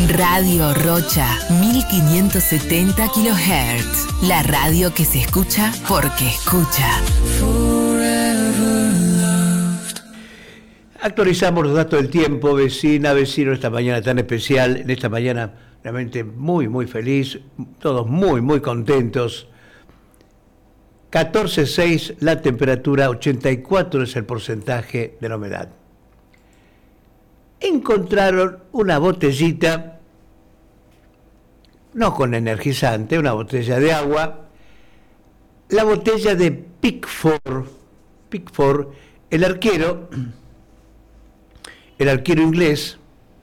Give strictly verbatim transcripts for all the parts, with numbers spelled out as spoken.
Radio Rocha, mil quinientos setenta kilohertz. La radio que se escucha porque escucha. Actualizamos los datos del tiempo, vecina, vecino, esta mañana tan especial, en esta mañana realmente muy, muy feliz, todos muy, muy contentos. catorce punto seis la temperatura, ochenta y cuatro es el porcentaje de la humedad. Encontraron una botellita, no con energizante, una botella de agua, la botella de Pickford, Pickford, el arquero, el arquero inglés,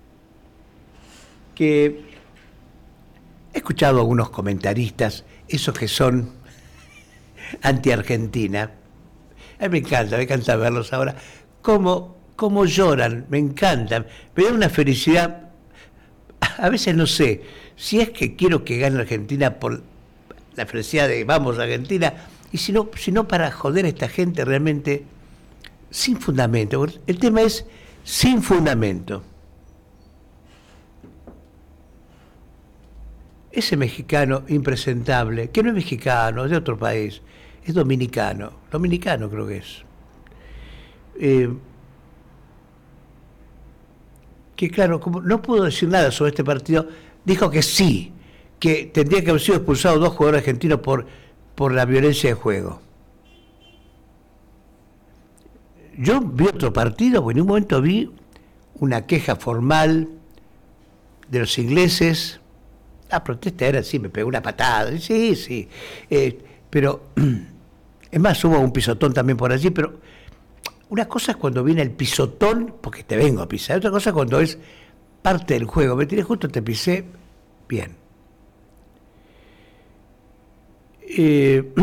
que he escuchado a algunos comentaristas, esos que son anti-Argentina. A mí me encanta, me encanta verlos ahora, cómo, cómo lloran, me encantan, me da una felicidad. A veces no sé si es que quiero que gane Argentina por la felicidad de vamos Argentina, y si no, si no para joder a esta gente realmente sin fundamento. El tema es sin fundamento. Ese mexicano impresentable, que no es mexicano, es de otro país, es dominicano, dominicano creo que es. Eh, que claro, como no pudo decir nada sobre este partido, dijo que sí, que tendría que haber sido expulsados dos jugadores argentinos por, por la violencia de juego. Yo vi otro partido, porque en un momento vi una queja formal de los ingleses. La protesta era así, me pegó una patada, sí, sí, eh, pero es más, hubo un pisotón también por allí, pero una cosa es cuando viene el pisotón, porque te vengo a pisar, otra cosa es cuando es parte del juego, me tiré justo, te pisé, bien. Eh,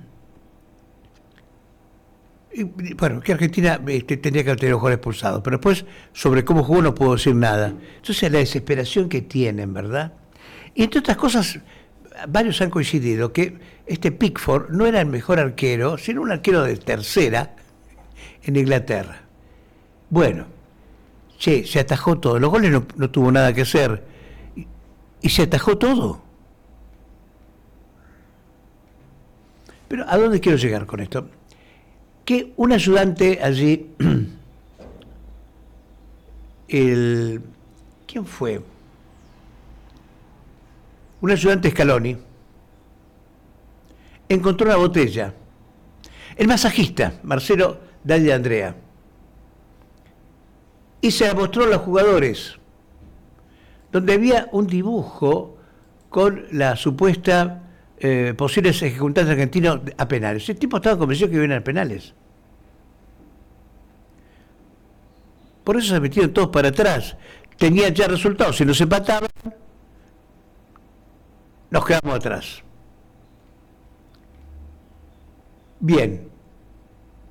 y, bueno, que Argentina este, tendría que haber tenido jugadores expulsados, pero después sobre cómo jugó no puedo decir nada. Entonces la desesperación que tienen, ¿verdad? Y entre otras cosas, varios han coincidido que este Pickford no era el mejor arquero, sino un arquero de tercera en Inglaterra. Bueno, che, se atajó todo. Los goles no, no tuvo nada que hacer. Y, y se atajó todo. Pero ¿a dónde quiero llegar con esto? Que un ayudante allí, el... ¿quién fue? Un ayudante Scaloni encontró una botella. El masajista, Marcelo Dagli Andrea, y se la mostró a los jugadores, donde había un dibujo con la supuesta eh, posibles ejecutantes argentinos a penales. El tipo estaba convencido que iban a penales. Por eso se metieron todos para atrás. Tenían ya resultados. Si nos empataban, nos quedamos atrás. Bien.